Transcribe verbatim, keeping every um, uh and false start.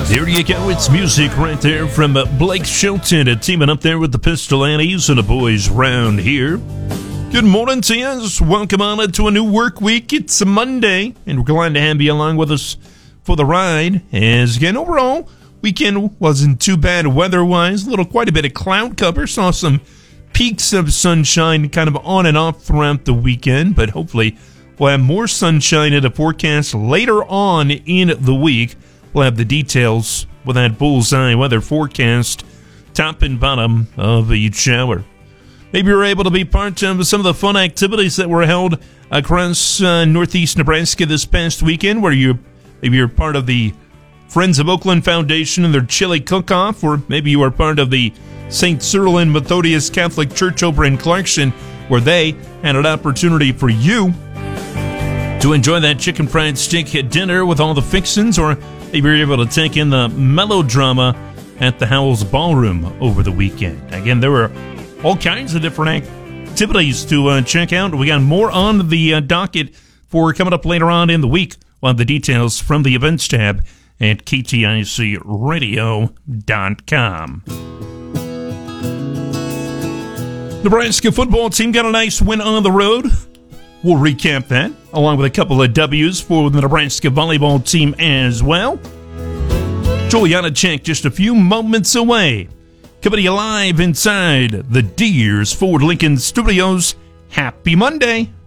There you go. It's music right there from uh, Blake Shelton, uh, teaming up there with the Pistol Annies and the boys round here. Good morning to you. Welcome on into a new work week. It's a Monday, and we're glad to have you along with us for the ride. As again, overall, weekend wasn't too bad weather-wise. A little, quite a bit of cloud cover. Saw some peaks of sunshine kind of on and off throughout the weekend, but hopefully we'll have more sunshine in the forecast later on in the week. We'll have the details with that bullseye weather forecast, top and bottom of each hour. Maybe you're able to be part of some of the fun activities that were held across uh, northeast Nebraska this past weekend, where you maybe you're part of the Friends of Oakland Foundation and their chili cook-off, or maybe you are part of the Saint Cyril and Methodius Catholic Church over in Clarkson, where they had an opportunity for you to enjoy that chicken fried steak at dinner with all the fixins, or maybe you're able to take in the melodrama at the Howells Ballroom over the weekend. Again, there were all kinds of different activities to uh, check out. We got more on the uh, docket for coming up later on in the week. We'll have the details from the events tab at K T I C radio dot com. Nebraska football team got a nice win on the road. We'll recap that, along with a couple of W's for the Nebraska volleyball team as well. Joel Janacek just a few moments away. Coming to you live inside the Deers Ford Lincoln Studios. Happy Monday.